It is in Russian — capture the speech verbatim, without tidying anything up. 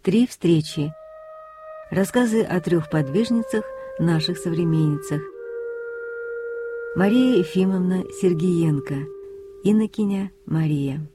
Три встречи. Рассказы о трех подвижницах, наших современницах. Мария Ефимовна Сергиенко, инокиня Мария.